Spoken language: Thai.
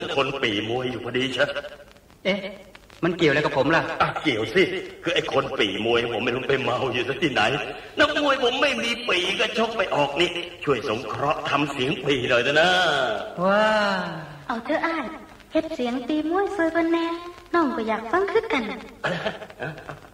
คนปีมวยอยู่พอดีใช่เอ๊ะมันเกี่ยวอะไรกับผมล่ะเกี่ยวสิคือไอ้คนปีมวยผมไม่รู้ไปเมาอยู่ที่ไหนนักมวยผมไม่มีปีก็ชกไปออกนี่ช่วยสงเคราะห์ทำเสียงปีหน่อยนะว้าเอาเธออ้ายเฮ็ดเสียงตีมวยซอยเพิ่นแน่น้องก็อยากฟังคือกัน